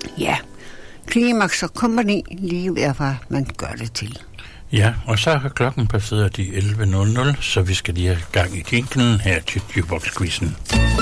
Ja, Klimaks og Company, lige ved hvad man gør det til. Ja, og så har klokken passeret de 11.00, så vi skal lige have gang i jinglen her til Jukebox-quizzen.